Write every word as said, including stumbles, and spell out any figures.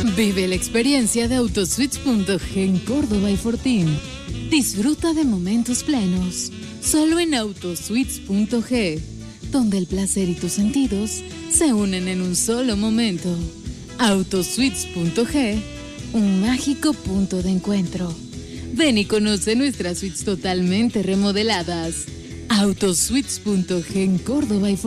Vive la experiencia de Autosuites punto g en Córdoba y Fortín. Disfruta de momentos plenos, solo en Autosuites punto g, donde el placer y tus sentidos se unen en un solo momento. Autosuites punto g, un mágico punto de encuentro. Ven y conoce nuestras suites totalmente remodeladas. Autosuites punto g en Córdoba y Fortín.